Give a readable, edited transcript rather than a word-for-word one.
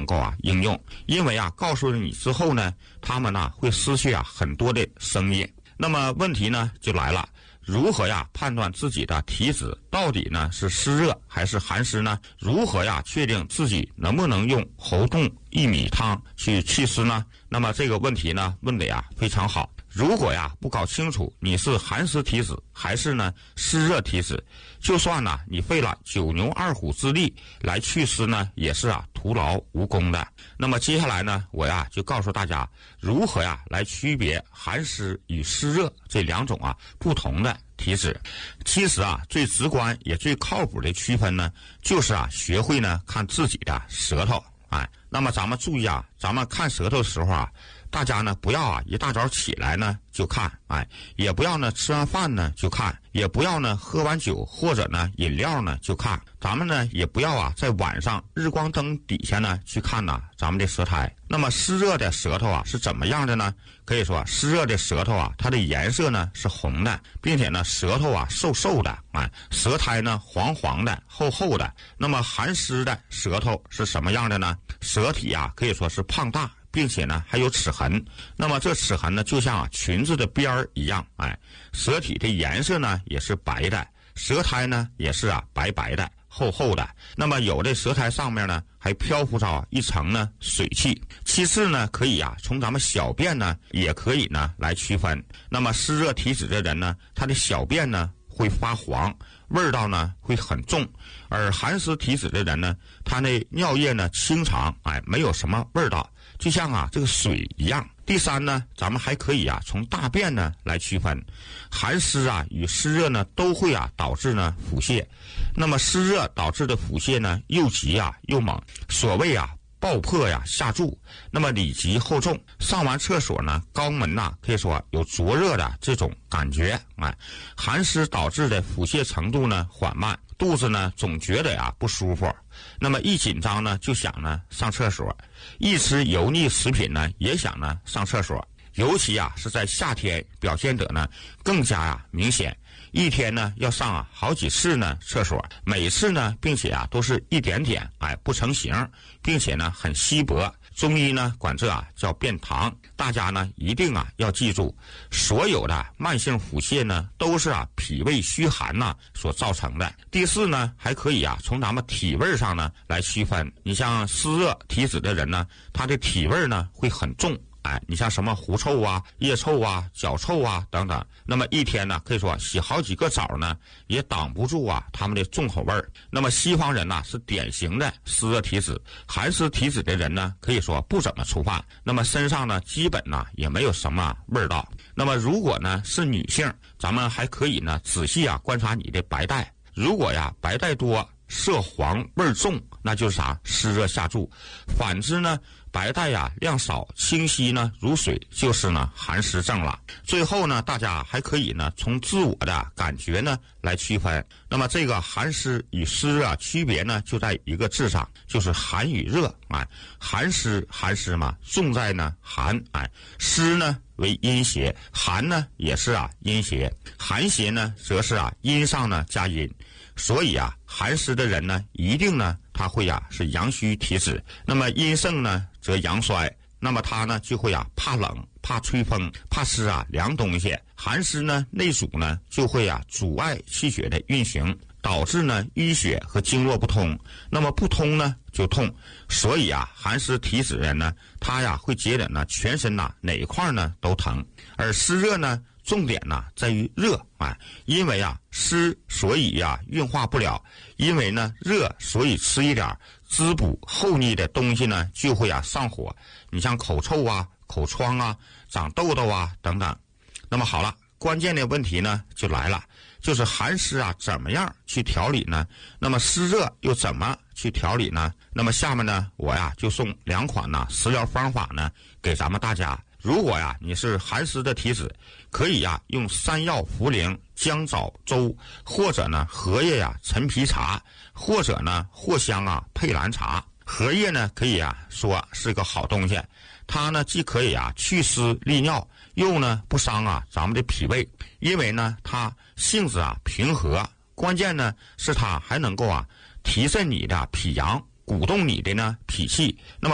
能够应用，因为告诉了你之后呢，他们会失去很多的生意。那么问题呢就来了，如何判断自己的体质到底呢是湿热还是寒湿呢？如何确定自己能不能用喉痛薏米汤去祛湿呢？那么这个问题呢问得非常好。如果不搞清楚你是寒湿体质还是呢湿热体质，就算你费了九牛二虎之力来祛湿呢，也是徒劳无功的。那么接下来呢，我就告诉大家如何来区别寒湿与湿热这两种不同的体质。其实最直观也最靠谱的区分呢，就是学会呢看自己的舌头。那么咱们注意咱们看舌头的时候大家呢不要一大早起来呢就看，也不要呢吃完饭呢就看，也不要呢喝完酒或者呢饮料呢就看，咱们呢也不要在晚上日光灯底下呢去看咱们的舌苔。那么湿热的舌头是怎么样的呢？可以说湿热的舌头它的颜色呢是红的，并且呢舌头瘦瘦的，舌苔呢黄黄的厚厚的。那么寒湿的舌头是什么样的呢？舌体可以说是胖大，并且呢还有齿痕。那么这齿痕呢就像裙子的边儿一样，舌体的颜色呢也是白的，舌苔呢也是白白的厚厚的。那么有的舌苔上面呢还漂浮着一层呢水汽。其次呢可以从咱们小便呢也可以呢来区分。那么湿热体质的人呢，他的小便呢会发黄，味道呢会很重，而寒湿体质的人呢，他那尿液呢清长，没有什么味道，就像这个水一样。第三呢，咱们还可以从大便呢来区分，寒湿与湿热呢都会导致呢腹泻。那么湿热导致的腹泻呢又急又猛，所谓爆破下注，那么里急后重，上完厕所呢肛门可以说有灼热的这种感觉。寒湿导致的腹泻程度呢缓慢，肚子呢总觉得不舒服，那么一紧张呢就想呢上厕所，一吃油腻食品呢也想呢上厕所，尤其是在夏天表现得呢更加明显，一天呢要上好几次呢厕所，每次呢并且都是一点点不成形，并且呢很稀薄。中医呢管这叫便溏。大家呢一定要记住，所有的慢性腹泻呢都是脾胃虚寒所造成的。第四呢，还可以从咱们体味上呢来区分。你像湿热体质的人呢，他的体味呢会很重，你像什么狐臭腋臭脚臭等等，那么一天呢可以说洗好几个澡呢也挡不住他们的重口味儿。那么西方人是典型的湿热体质，寒湿体质的人呢可以说不怎么出汗，那么身上呢基本也没有什么味道。那么如果呢是女性，咱们还可以呢仔细观察你的白带，如果白带多色黄味重，那就是湿热下注。反之呢，白带量少清晰呢如水，就是呢寒湿症了。最后呢，大家还可以呢从自我的感觉呢来区分。那么这个寒湿与湿热区别呢就在一个字上，就是寒与热。寒湿嘛，重在呢寒，湿呢为阴邪，寒呢也是阴邪，寒邪呢则是阴上呢加阴。所以寒湿的人呢一定呢他会是阳虚体质，那么阴盛呢则阳衰，那么他呢就会怕冷怕吹风怕湿凉东西。寒湿呢内阻呢就会阻碍气血的运行，导致呢淤血和经络不通，那么不通呢就痛。所以寒湿体质人呢他会觉得呢全身哪一块呢都疼。而湿热呢重点呢在于热，因为湿所以运化不了，因为呢热所以吃一点滋补厚腻的东西呢就会上火。你像口臭口疮长痘痘等等。那么好了，关键的问题呢就来了，就是寒湿怎么样去调理呢？那么湿热又怎么去调理呢？那么下面呢我就送2款食疗方法呢给咱们大家。如果你是寒湿的体质，可以用山药、茯苓、姜枣粥，或者呢荷叶陈皮茶，或者呢藿香配蓝茶。荷叶呢可以说是个好东西，它呢既可以祛湿利尿，又呢不伤咱们的脾胃，因为呢它性质平和，关键呢是它还能够提振你的脾阳，鼓动你的呢脾气。那么